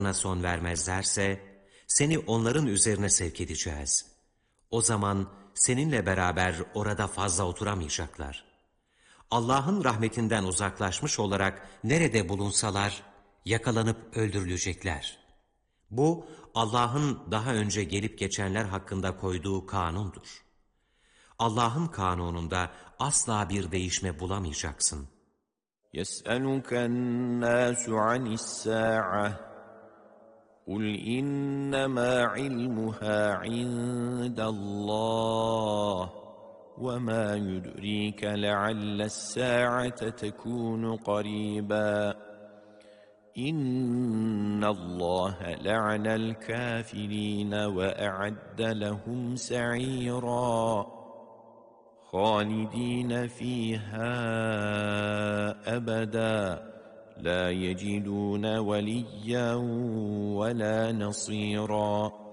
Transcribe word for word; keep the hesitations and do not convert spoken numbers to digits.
son vermezlerse, seni onların üzerine sevk edeceğiz. O zaman seninle beraber orada fazla oturamayacaklar. Allah'ın rahmetinden uzaklaşmış olarak nerede bulunsalar, yakalanıp öldürülecekler. Bu, Allah'ın daha önce gelip geçenler hakkında koyduğu kanundur. Allah'ın kanununda asla bir değişme bulamayacaksın. يَسْأَلُكَ النَّاسُ عَنِ السَّاعَةِ قُلْ إِنَّمَا عِلْمُهَا عِندَ اللَّهِ وَمَا يُدْرِيكَ لَعَلَّ السَّاعَةَ تَكُونُ قَرِيبًا إِنَّ اللَّهَ لَعَنَ الْكَافِرِينَ وَأَعَدَّ لَهُمْ سَعِيرًا خالدين فيها أبدا لا يجدون وليا ولا نصيرا